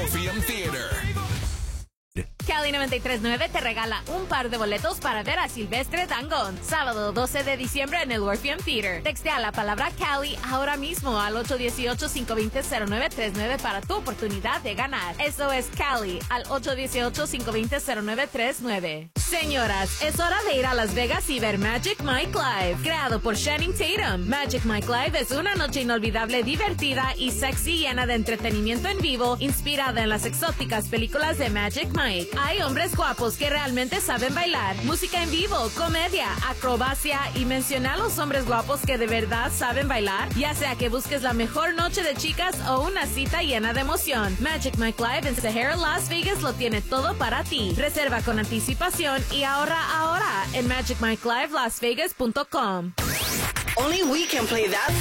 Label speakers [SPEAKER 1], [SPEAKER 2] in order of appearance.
[SPEAKER 1] Orpheum Theater.
[SPEAKER 2] Cali 93.9 te regala un par de boletos para ver a Silvestre Dangond, sábado 12 de diciembre en el Orpheum Theater. Textea la palabra Cali ahora mismo al 818-520-0939 para tu oportunidad de ganar. Eso es Cali al 818-520-0939. Señoras, es hora de ir a Las Vegas y ver Magic Mike Live, creado por Channing Tatum. Magic Mike Live es una noche inolvidable, divertida y sexy, llena de entretenimiento en vivo, inspirada en las exóticas películas de Magic Mike. Hay hombres guapos que realmente saben bailar, música en vivo, comedia, acrobacia y menciona a los hombres guapos que de verdad saben bailar, ya sea que busques la mejor noche de chicas o una cita llena de emoción. Magic Mike Live en Sahara, Las Vegas lo tiene todo para ti. Reserva con anticipación y ahorra ahora en magicmikelivelasvegas.com.
[SPEAKER 3] Only we can play that